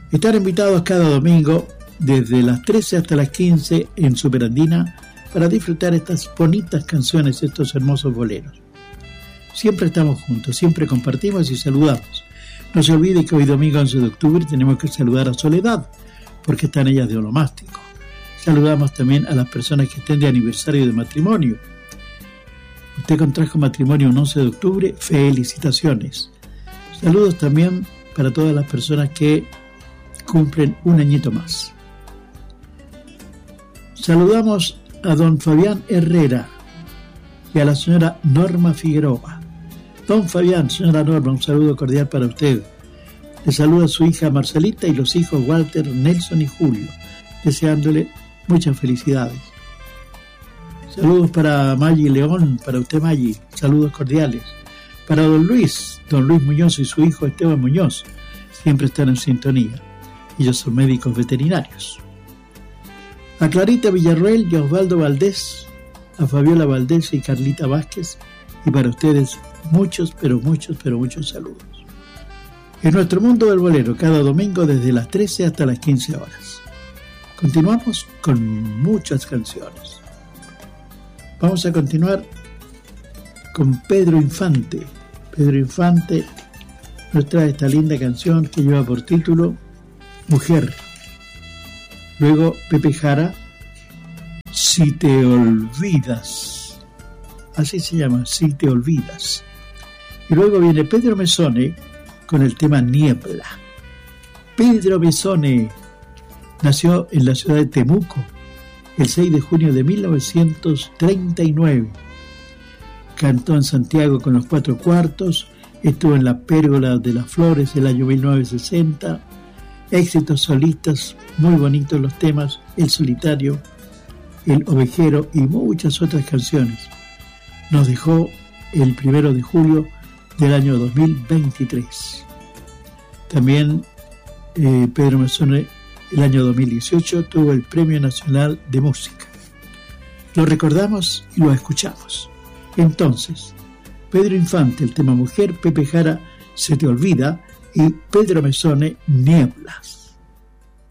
Están invitados cada domingo desde las 13 hasta las 15 en Superandina para disfrutar estas bonitas canciones, estos hermosos boleros. Siempre estamos juntos, siempre compartimos y saludamos. No se olvide que hoy domingo 11 de octubre tenemos que saludar a Soledad, porque están ellas de onomástico. Saludamos también a las personas que estén de aniversario de matrimonio. Usted contrajo matrimonio un 11 de octubre, felicitaciones. Saludos también para todas las personas que cumplen un añito más. Saludamos a don Fabián Herrera y a la señora Norma Figueroa. Don Fabián, señora Norma, un saludo cordial para usted. Le saluda a su hija Marcelita y los hijos Walter, Nelson y Julio, deseándole muchas felicidades. Saludos para Maggi León, para usted Maggi, saludos cordiales. Para don Luis Muñoz y su hijo Esteban Muñoz, siempre están en sintonía. Ellos son médicos veterinarios. A Clarita Villarroel y a Osvaldo Valdés, a Fabiola Valdés y Carlita Vázquez, y para ustedes muchos saludos. En nuestro mundo del bolero, cada domingo desde las 13 hasta las 15 horas. Continuamos con muchas canciones. Vamos a continuar con Pedro Infante. Pedro Infante nos trae esta linda canción que lleva por título Mujer. Luego Pepe Jara, Si te olvidas. Así se llama, Si te olvidas. Y luego viene Pedro Mesone con el tema Niebla. Pedro Mesone nació en la ciudad de Temuco el 6 de junio de 1939. Cantó en Santiago con los Cuatro Cuartos, estuvo en La Pérgola de las Flores el año 1960, éxitos solistas, muy bonitos los temas, El Solitario, El Ovejero y muchas otras canciones. Nos dejó el 1 de julio del año 2023. También Pedro Mesone el año 2018 tuvo el Premio Nacional de Música. Lo recordamos y lo escuchamos. Entonces, Pedro Infante, el tema Mujer, Pepe Jara, Se te olvida, y Pedro Mesone, Nieblas.